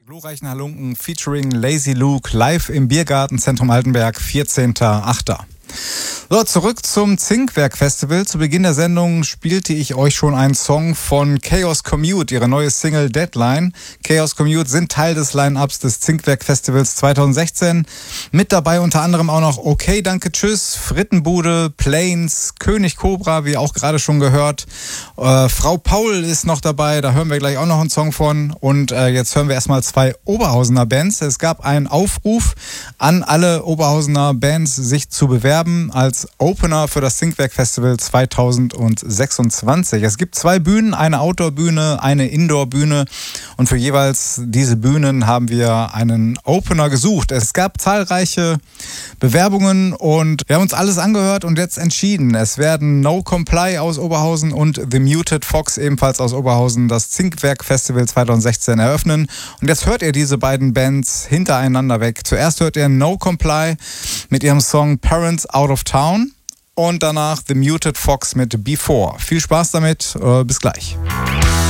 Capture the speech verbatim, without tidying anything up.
Glorreichen Halunken featuring Lazy Luke live im Biergartenzentrum Altenberg, vierzehnter achter So, zurück zum Zinkwerk-Festival. Zu Beginn der Sendung spielte ich euch schon einen Song von Chaos Commute, ihre neue Single Deadline. Chaos Commute sind Teil des Line-Ups des Zinkwerk-Festivals zweitausendsechzehn. Mit dabei unter anderem auch noch Okay, Danke, Tschüss, Frittenbude, Planes, König Cobra, wie auch gerade schon gehört. Äh, Frau Paul ist noch dabei, da hören wir gleich auch noch einen Song von. Und äh, jetzt hören wir erstmal zwei Oberhausener Bands. Es gab einen Aufruf an alle Oberhausener Bands, sich zu bewerben als Opener für das Zinkwerk-Festival zweitausendsechsundzwanzig. Es gibt zwei Bühnen, eine Outdoor-Bühne, eine Indoor-Bühne, und für jeweils diese Bühnen haben wir einen Opener gesucht. Es gab zahlreiche Bewerbungen und wir haben uns alles angehört und jetzt entschieden. Es werden No Comply aus Oberhausen und The Muted Fox ebenfalls aus Oberhausen das Zinkwerk-Festival zweitausendsechzehn eröffnen. Und jetzt hört ihr diese beiden Bands hintereinander weg. Zuerst hört ihr No Comply mit ihrem Song Parents Out of Town und danach The Muted Fox mit Before. Viel Spaß damit, äh, bis gleich.